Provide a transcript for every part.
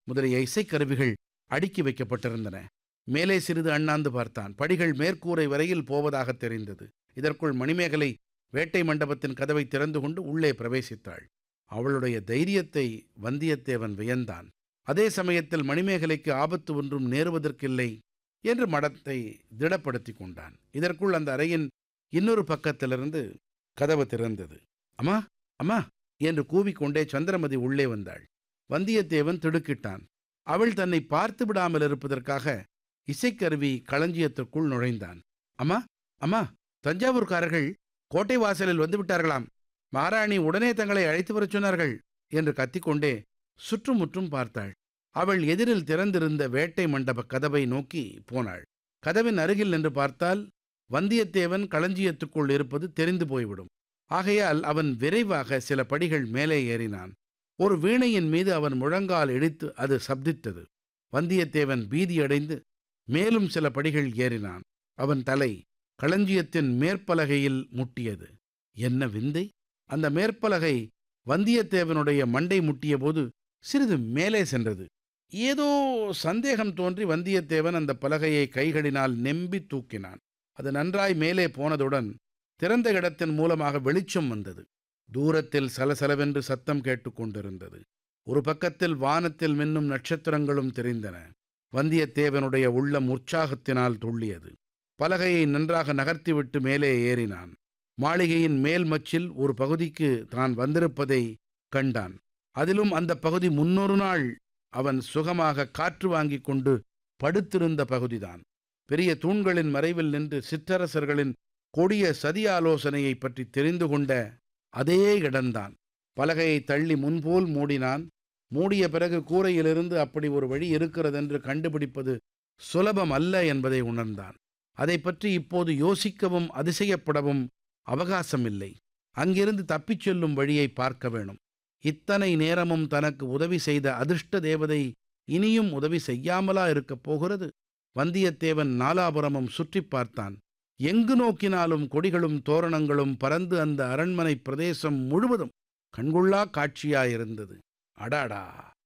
முதலிய இசைக்கருவிகள் அடுக்கி வைக்கப்பட்டிருந்தன. மேலே சிறிது அண்ணாந்து பார்த்தான். படிகள் மேற்கூரை வரையில் போவதாக தெரிந்தது. இதற்குள் மணிமேகலை வேட்டை மண்டபத்தின் கதவை திறந்து கொண்டு உள்ளே பிரவேசித்தாள். அவளுடைய தைரியத்தை வந்தியத்தேவன் வியந்தான். அதே சமயத்தில் மணிமேகலைக்கு ஆபத்து ஒன்றும் நேருவதற்கில்லை என்று மனத்தை திடப்படுத்தி கொண்டான். இதற்குள் அந்த அறையின் இன்னொரு பக்கத்திலிருந்து கதவு திறந்தது. அம்மா, அம்மா என்று கூவிக்கொண்டே சந்திரமதி உள்ளே வந்தாள். வந்தியத்தேவன் திடுக்கிட்டான். அவள் தன்னை பார்த்து விடாமல் இருப்பதற்காக இசைக்கருவி களஞ்சியத்திற்குள் நுழைந்தான். அம்மா, அம்மா, தஞ்சாவூர்காரர்கள் கோட்டை வாசலில் வந்துவிட்டார்களாம். மகாராணி உடனே தங்களை அழைத்து வரச் சொன்னார்கள் என்று கத்திக்கொண்டே சுற்றுமுற்றும் பார்த்தாள். அவள் எதிரில் திறந்திருந்த வேட்டை மண்டப கதவை நோக்கி போனாள். கதவின் அருகில் நின்று பார்த்தால் வந்தியத்தேவன் களஞ்சியத்துக்குள் இருப்பது தெரிந்து போய்விடும். ஆகையால் அவன் விரைவாக சில படிகள் மேலே ஏறினான். ஒரு வீணையின் மீது அவன் முழங்கால் இடித்து அது சப்தித்தது. வந்தியத்தேவன் பீதியடைந்து மேலும் சில படிகள் ஏறினான். அவன் தலை களஞ்சியத்தின் மேற்பலகையில் முட்டியது. என்ன விந்தை! அந்த மேற்பலகை வந்தியத்தேவனுடைய மண்டை முட்டிய போது சிறிது மேலே சென்றது. ஏதோ சந்தேகம் தோன்றி வந்தியத்தேவன் அந்த பலகையை கைகளினால் நெம்பி தூக்கினான். அது நன்றாய் மேலே போனதுடன் திறந்த இடத்தின் மூலமாக வெளிச்சம் வந்தது. தூரத்தில் சலசலவென்று சத்தம் கேட்டுக்கொண்டிருந்தது. ஒரு பக்கத்தில் வானத்தில் மின்னும் நட்சத்திரங்களும் தெரிந்தன. வந்தியத்தேவனுடைய உள்ளம் உற்சாகத்தினால் துள்ளியது. பலகையை நன்றாக நகர்த்திவிட்டு மேலே ஏறினான். மாளிகையின் மேல் மச்சில் ஒரு பகுதிக்கு தான் வந்திருப்பதை கண்டான். அதிலும் அந்த பகுதி முன்னொரு நாள் அவன் சுகமாக காற்று வாங்கிக் கொண்டு படுத்திருந்த பகுதிதான். பெரிய தூண்களின் மறைவில் நின்று சிற்றரசர்களின் கொடிய சதி ஆலோசனையை பற்றி தெரிந்து கொண்ட அதே இடம்தான். பலகையை தள்ளி முன்போல் மூடினான். மூடிய பிறகு கூரையிலிருந்து அப்படி ஒரு வழி இருக்கிறதென்று கண்டுபிடிப்பது சுலபம் அல்ல என்பதை உணர்ந்தான். அதை பற்றி இப்போது யோசிக்கவும் அதிசயப்படவும் அவகாசமில்லை. அங்கிருந்து தப்பிச் செல்லும் வழியை பார்க்க வேணும். இத்தனை நேரமும் தனக்கு உதவி செய்த அதிர்ஷ்ட தேவதை இனியும் உதவி செய்யாமலா இருக்கப் போகிறது? வந்தியத்தேவன் நாலாபுரமும் சுற்றி பார்த்தான். எங்கு நோக்கினாலும் கொடிகளும் தோரணங்களும் பறந்து அந்த அரண்மனை பிரதேசம் முழுவதும் கண்கொள்ளா காட்சியாயிருந்தது. அடாடா,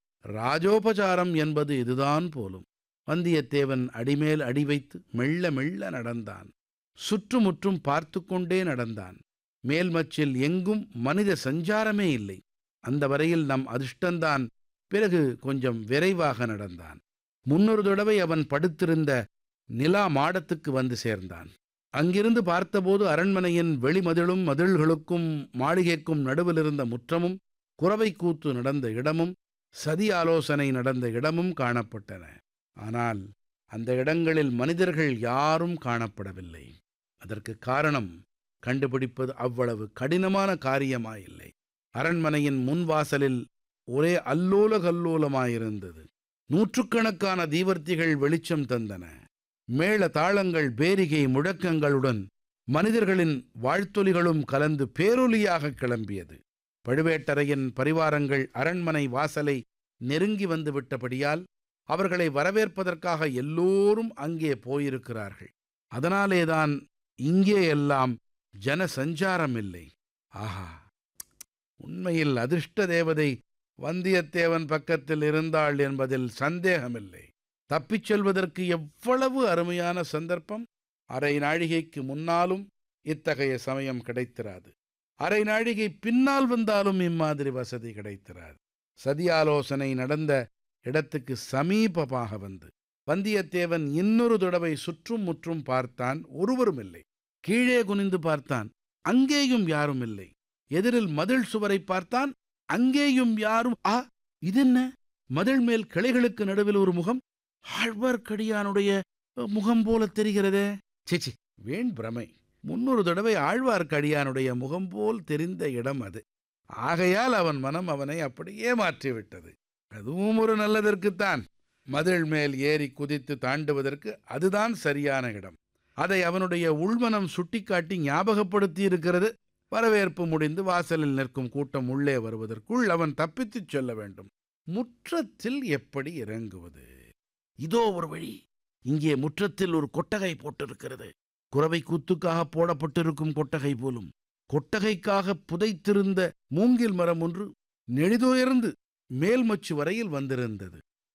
ராஜோபசாரம் என்பது இதுதான் போலும். வந்தியத்தேவன் அடிமேல் அடி வைத்து மெல்ல மெல்ல நடந்தான். சுற்றுமுற்றும் பார்த்து கொண்டே நடந்தான். மேல்மச்சில் எங்கும் மனித சஞ்சாரமே இல்லை. அந்த வரையில் நம் அதிர்ஷ்டந்தான். பிறகு கொஞ்சம் விரைவாக நடந்தான். முன்னொரு தடவை அவன் படுத்திருந்த நிலா மாடத்துக்கு வந்து சேர்ந்தான். அங்கிருந்து பார்த்தபோது அரண்மனையின் வெளிமதிலும் மதில்களுக்கும் மாளிகைக்கும் நடுவில் இருந்த முற்றமும் குரவை கூத்து நடந்த இடமும் சதி ஆலோசனை நடந்த இடமும் காணப்பட்டன. ஆனால் அந்த இடங்களில் மனிதர்கள் யாரும் காணப்படவில்லை. அதற்கு காரணம் கண்டுபிடிப்பது அவ்வளவு கடினமான காரியமாயில்லை. அரண்மனையின் முன்வாசலில் ஒரே அல்லோல கல்லோலமாயிருந்தது. நூற்றுக்கணக்கான தீவர்த்திகள் வெளிச்சம் தந்தன. மேள தாளங்கள் பேரிகை முழக்கங்களுடன் மனிதர்களின் வாழ்த்தொலிகளும் கலந்து பேரொலியாக கிளம்பியது. பழுவேட்டரையின் பரிவாரங்கள் அரண்மனை வாசலை நெருங்கி வந்து விட்டபடியால் அவர்களை வரவேற்பதற்காக எல்லோரும் அங்கே போயிருக்கிறார்கள். அதனாலேதான் இங்கே எல்லாம் ஜன சஞ்சாரம் இல்லை. ஆஹா, உண்மையில் அதிர்ஷ்ட தேவதை வந்தியத்தேவன் பக்கத்தில் இருந்தாள் என்பதில் சந்தேகமில்லை. தப்பிச் செல்வதற்கு எவ்வளவு அருமையான சந்தர்ப்பம்! அரை நாழிகைக்கு முன்னாலும் இத்தகைய சமயம் கிடைத்திராது. அரை நாழிகை பின்னால் வந்தாலும் இம்மாதிரி வசதி கிடைத்திராது. சதி ஆலோசனை நடந்த இடத்துக்கு சமீபமாக வந்து வந்தியத்தேவன் இன்னொரு தடவை சுற்றும் முற்றும் பார்த்தான். ஒருவரும் இல்லை. கீழே குனிந்து பார்த்தான். அங்கேயும் யாரும் இல்லை. எதிரில் மதில் சுவரை பார்த்தான். அங்கேயும் யாரும். இதென்ன? மதில் மேல் கிளைகளுக்கு நடுவில் ஒரு முகம். ஆழ்வார்க்கடியானுடைய முகம் போல தெரிகிறதே. சிச்சி, வீண் பிரமை. முன்னொரு தடவை ஆழ்வார்க்கடியானுடைய முகம் போல் தெரிந்த இடம் அது. ஆகையால் அவன் மனம் அவனை அப்படியே மாற்றிவிட்டது. அதுவும் ஒரு நல்லதற்குத்தான். மதில் மேல் ஏறி குதித்து தாண்டுவதற்கு அதுதான் சரியான இடம். அதை அவனுடைய உள்மனம் சுட்டிக்காட்டி ஞாபகப்படுத்தி இருக்கிறது. வரவேற்பு முடிந்து வாசலில் நிற்கும் கூட்டம் உள்ளே வருவதற்குள் அவன் தப்பித்துச் செல்ல வேண்டும். முற்றத்தில் எப்படி இறங்குவது? இதோ ஒரு வழி. இங்கே முற்றத்தில் ஒரு கொட்டகை போட்டிருக்கிறது. குரவை கூத்துக்காக போடப்பட்டிருக்கும் கொட்டகை போலும். கொட்டகைக்காக புதைத்திருந்த மூங்கில் மரம் ஒன்று நெடிதுயர்ந்து மேல்மச்சு வரையில் வந்திருந்தது.